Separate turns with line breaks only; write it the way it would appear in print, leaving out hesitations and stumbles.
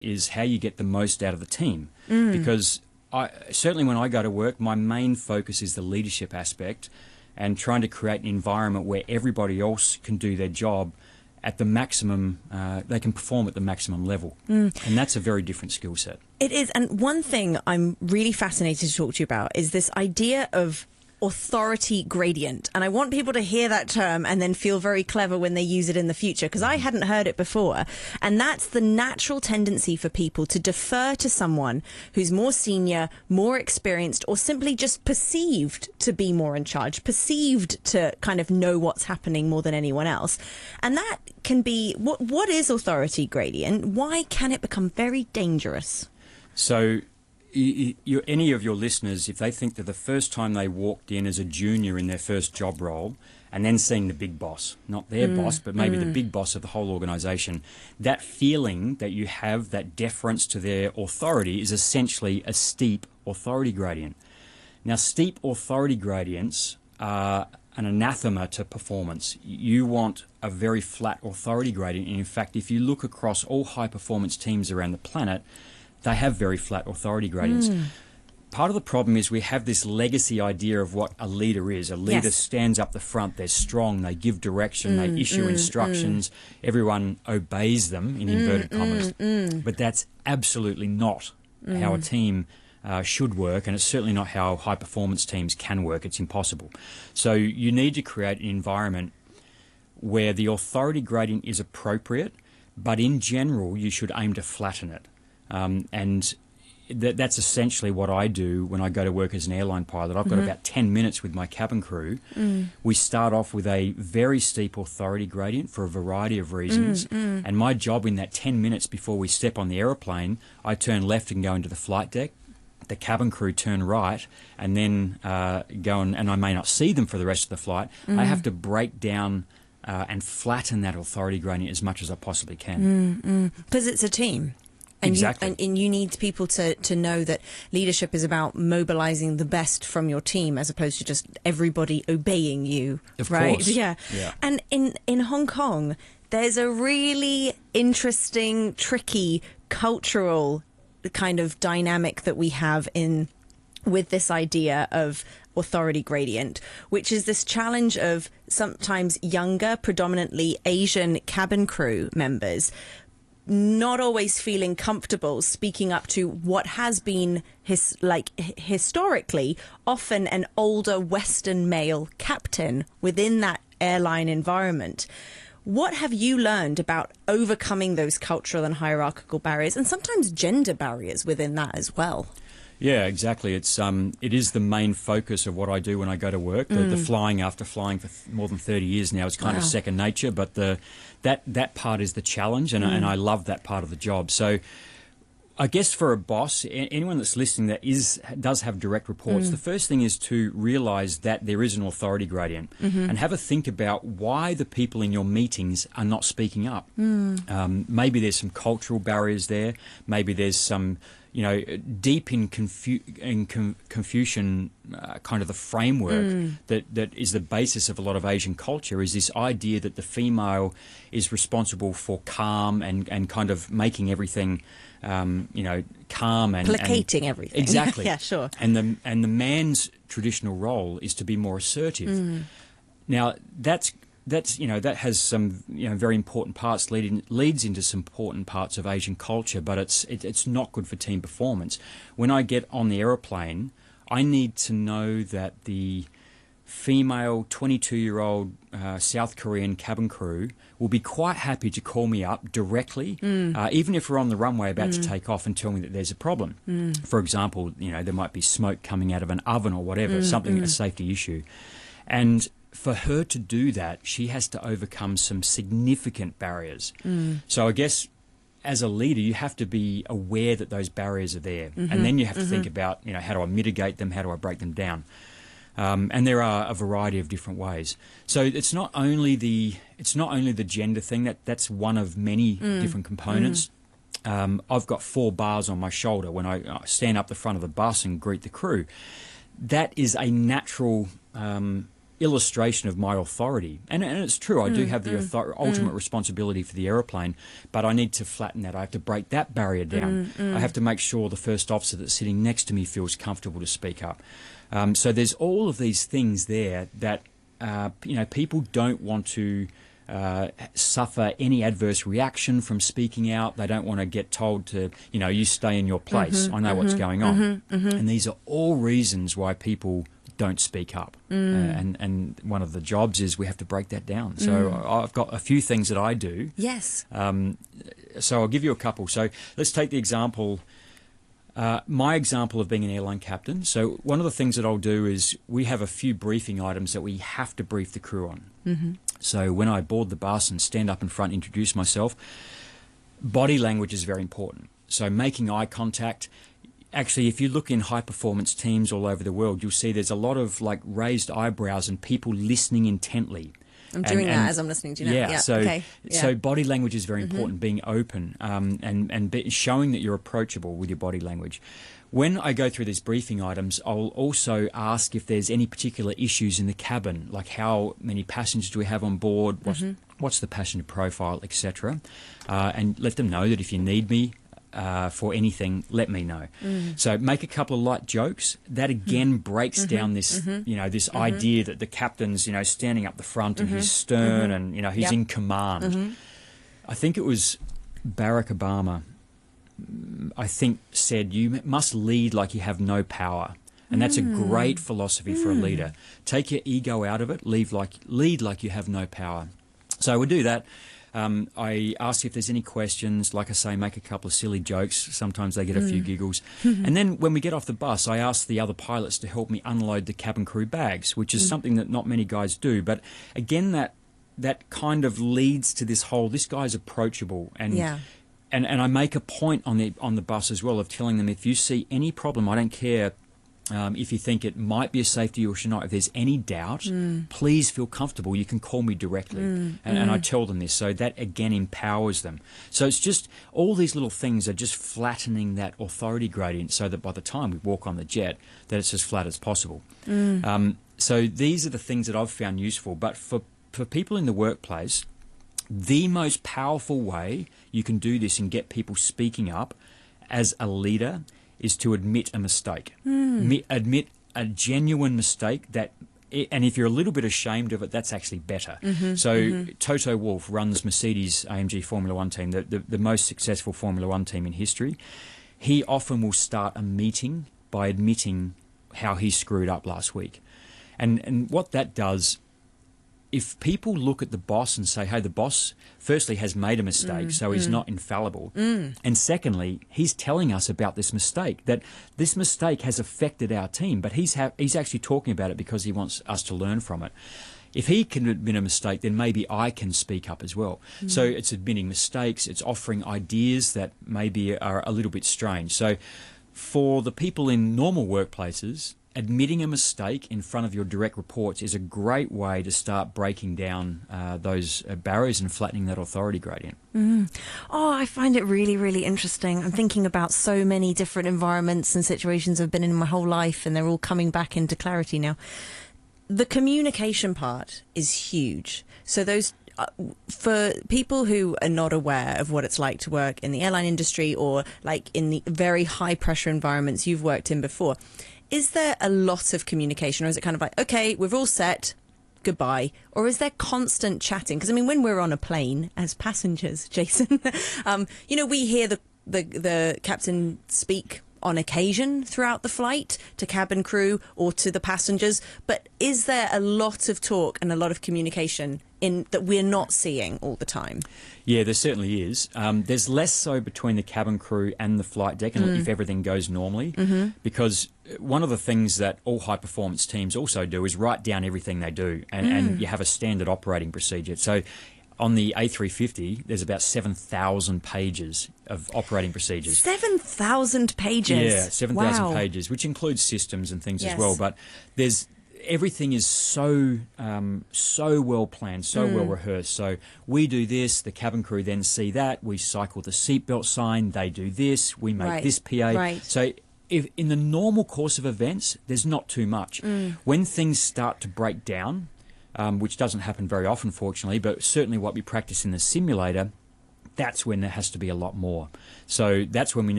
is how you get the most out of the team. Because certainly when I go to work, my main focus is the leadership aspect and trying to create an environment where everybody else can do their job at the maximum, they can perform at the maximum level. And that's a very different skill set.
It is. And one thing I'm really fascinated to talk to you about is this idea of authority gradient. And I want people to hear that term and then feel very clever when they use it in the future, because I hadn't heard it before. And that's the natural tendency for people to defer to someone who's more senior, more experienced, or simply just perceived to be more in charge, perceived to kind of know what's happening more than anyone else. And that can be, what is authority gradient? Why can it become very dangerous?
So any of your listeners, if they think that the first time they walked in as a junior in their first job role and then seeing the big boss, not their boss, but maybe the big boss of the whole organisation, that feeling that you have, that deference to their authority, is essentially a steep authority gradient. Now, steep authority gradients are an anathema to performance. You want a very flat authority gradient. And in fact, if you look across all high-performance teams around the planet, they have very flat authority gradients. Part of the problem is we have this legacy idea of what a leader is. A leader stands up the front, they're strong, they give direction, they issue instructions, everyone obeys them, in inverted commas. But that's absolutely not how a team should work, and it's certainly not how high-performance teams can work. It's impossible. So you need to create an environment where the authority gradient is appropriate, but in general you should aim to flatten it. And that's essentially what I do when I go to work as an airline pilot. I've got about 10 minutes with my cabin crew. We start off with a very steep authority gradient for a variety of reasons. And my job in that 10 minutes before we step on the aeroplane, I turn left and go into the flight deck. The cabin crew turn right and then go and I may not see them for the rest of the flight. I have to break down and flatten that authority gradient as much as I possibly can.
Because it's a team. And
exactly.
And you need people to know that leadership is about mobilizing the best from your team as opposed to just everybody obeying you.
Of
right?
course.
Yeah. And in Hong Kong, there's a really interesting, tricky cultural kind of dynamic that we have with this idea of authority gradient, which is this challenge of sometimes younger, predominantly Asian cabin crew members not always feeling comfortable speaking up to what has been historically often an older Western male captain within that airline environment. What have you learned about overcoming those cultural and hierarchical barriers, and sometimes gender barriers within that as well?
Yeah, exactly. It is the main focus of what I do when I go to work. The flying, after flying for more than 30 years now, is kind of second nature. But that part is the challenge, and I love that part of the job. So I guess for a boss, anyone that's listening that does have direct reports, the first thing is to realise that there is an authority gradient and have a think about why the people in your meetings are not speaking up. Maybe there's some cultural barriers there. Maybe there's some, deep in Confucian kind of the framework that is the basis of a lot of Asian culture, is this idea that the female is responsible for calm and kind of making everything calm and
placating everything.
Exactly.
Yeah, sure.
And the man's traditional role is to be more assertive. Now that has some very important parts, leads into some important parts of Asian culture, but it's not good for team performance. When I get on the aeroplane, I need to know that the female 22-year-old South Korean cabin crew will be quite happy to call me up directly, even if we're on the runway about to take off, and tell me that there's a problem. For example, there might be smoke coming out of an oven or whatever, a safety issue. And for her to do that, she has to overcome some significant barriers. So I guess as a leader, you have to be aware that those barriers are there. And then you have to think about, how do I mitigate them? How do I break them down? And there are a variety of different ways. So it's not only the gender thing. That's one of many different components. I've got 4 bars on my shoulder when I stand up the front of the bus and greet the crew. That is a natural illustration of my authority. And it's true, I do have the ultimate responsibility for the aeroplane, but I need to flatten that. I have to break that barrier down. I have to make sure the first officer that's sitting next to me feels comfortable to speak up. So there's all of these things there that people don't want to suffer any adverse reaction from speaking out. They don't want to get told to, you stay in your place. I know what's going on. And these are all reasons why people don't speak up. And one of the jobs is we have to break that down. So I've got a few things that I do.
Yes.
So I'll give you a couple. So let's take the example, my example of being an airline captain. So one of the things that I'll do is we have a few briefing items that we have to brief the crew on. So when I board the bus and stand up in front, introduce myself, body language is very important. So making eye contact. Actually, if you look in high-performance teams all over the world, you'll see there's a lot of raised eyebrows and people listening intently.
I'm doing that as I'm listening to you now.
So body language is very important, being open and showing that you're approachable with your body language. When I go through these briefing items, I'll also ask if there's any particular issues in the cabin, like how many passengers do we have on board, what's the passenger profile, etc. And let them know that if you need me, for anything, let me know. So make a couple of light jokes. That again breaks down this, this idea that the captain's, standing up the front and he's stern and, he's in command. I think it was Barack Obama, I think, said you must lead like you have no power. And that's a great philosophy for a leader. Take your ego out of it, lead like you have no power. So we do that. I ask if there's any questions. Like I say, make a couple of silly jokes. Sometimes they get a few giggles. And then when we get off the bus, I ask the other pilots to help me unload the cabin crew bags, which is something that not many guys do. But again, that kind of leads to this guy's approachable. And I make a point on the bus as well of telling them, if you see any problem, I don't care. If you think it might be a safety issue or not, if there's any doubt, please feel comfortable. You can call me directly. And I tell them this. So that, again, empowers them. So it's just all these little things are just flattening that authority gradient so that by the time we walk on the jet, that it's as flat as possible. So these are the things that I've found useful. But for people in the workplace, the most powerful way you can do this and get people speaking up as a leader is to admit a mistake. Admit a genuine mistake and if you're a little bit ashamed of it, that's actually better. Toto Wolff runs Mercedes-AMG Formula One team, the most successful Formula One team in history. He often will start a meeting by admitting how he screwed up last week. And what that does, if people look at the boss and say, hey, the boss firstly has made a mistake, so he's not infallible. And secondly, he's telling us about this mistake, that this mistake has affected our team, but he's actually talking about it because he wants us to learn from it. If he can admit a mistake, then maybe I can speak up as well. So it's admitting mistakes, it's offering ideas that maybe are a little bit strange. So for the people in normal workplaces, admitting a mistake in front of your direct reports is a great way to start breaking down those barriers and flattening that authority gradient.
Oh, I find it really, really interesting. I'm thinking about so many different environments and situations I've been in my whole life, and they're all coming back into clarity now. The communication part is huge. So those for people who are not aware of what it's like to work in the airline industry or like in the very high pressure environments you've worked in before, is there a lot of communication, or is it kind of like, okay, we're all set, goodbye? Or is there constant chatting? Because, I mean, when we're on a plane as passengers, Jason, we hear the captain speak on occasion throughout the flight to cabin crew or to the passengers. But is there a lot of talk and a lot of communication that we're not seeing all the time?
Yeah, there certainly is. There's less so between the cabin crew and the flight deck, and if everything goes normally, because one of the things that all high-performance teams also do is write down everything they do, and you have a standard operating procedure. So on the A350, there's about 7,000 pages of operating procedures.
7,000 pages?
Yeah, 7,000 pages, which includes systems and things as well. But everything is so well planned, so well rehearsed. So we do this, the cabin crew then see that, we cycle the seatbelt sign, they do this, we make this PA.
Right.
So if in the normal course of events, there's not too much. When things start to break down, which doesn't happen very often, fortunately, but certainly what we practice in the simulator, that's when there has to be a lot more. So that's when we